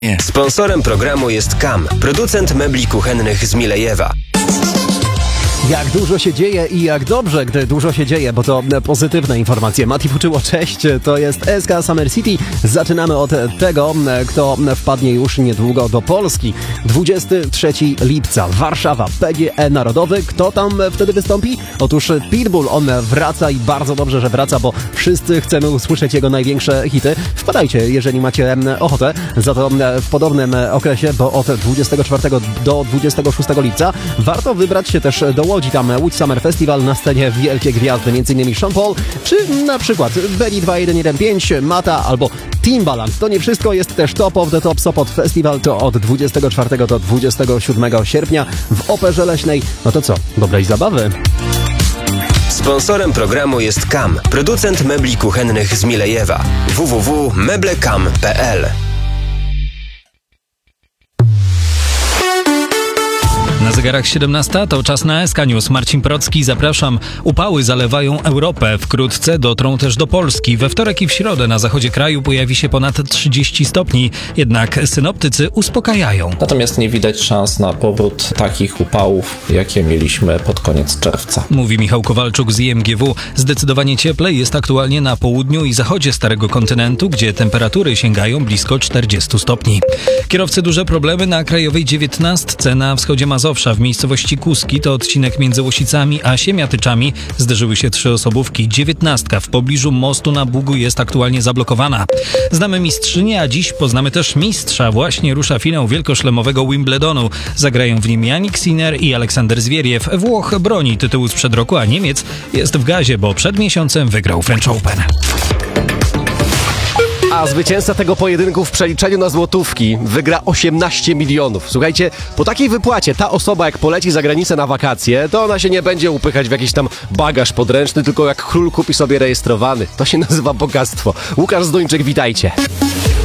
Sponsorem programu jest KAM, producent mebli kuchennych z Milejewa. Jak dużo się dzieje i jak dobrze, gdy dużo się dzieje, bo to pozytywne informacje. Mati Fuczyło, cześć, to jest SK Summer City. Zaczynamy od tego, kto wpadnie już niedługo do Polski. 23 lipca, Warszawa, PGE Narodowy. Kto tam wtedy wystąpi? Otóż Pitbull, on wraca i bardzo dobrze, że wraca, bo wszyscy chcemy usłyszeć jego największe hity. Wpadajcie, jeżeli macie ochotę, za to w podobnym okresie, bo od 24 do 26 lipca warto wybrać się też do Łodzi. Tam Łódź Summer Festival, na scenie wielkie gwiazdy, m.in. Sean Paul, czy na przykład Belly 2115, Mata albo Timbaland. To nie wszystko, jest też Top of the Top Sopot Festival, to od 24 do 27 sierpnia w Operze Leśnej. No to co, dobrej zabawy. Sponsorem programu jest KAM, producent mebli kuchennych z Milejewa. www.meblekam.pl. Na zegarach 17 to czas na SK News. Marcin Procki, zapraszam. Upały zalewają Europę. Wkrótce dotrą też do Polski. We wtorek i w środę na zachodzie kraju pojawi się ponad 30 stopni. Jednak synoptycy uspokajają. Natomiast nie widać szans na powrót takich upałów, jakie mieliśmy pod koniec czerwca. Mówi Michał Kowalczuk z IMGW. Zdecydowanie cieplej jest aktualnie na południu i zachodzie Starego Kontynentu, gdzie temperatury sięgają blisko 40 stopni. Kierowcy duże problemy na krajowej 19 na wschodzie Mazowsza. W miejscowości Kuski, to odcinek między Łosicami a Siemiatyczami, zderzyły się 3 osobówki. 19 w pobliżu mostu na Bugu jest aktualnie zablokowana. Znamy mistrzynię, a dziś poznamy też mistrza. Właśnie rusza finał wielkoszlemowego Wimbledonu. Zagrają w nim Jannik Sinner i Aleksander Zwieriew. Włoch broni tytułu sprzed roku, a Niemiec jest w gazie, bo przed miesiącem wygrał French Open. A zwycięzca tego pojedynku w przeliczeniu na złotówki wygra 18 milionów. Słuchajcie, po takiej wypłacie ta osoba, jak poleci za granicę na wakacje, to ona się nie będzie upychać w jakiś tam bagaż podręczny, tylko jak król kupi sobie rejestrowany. To się nazywa bogactwo. Łukasz Zduńczyk, witajcie.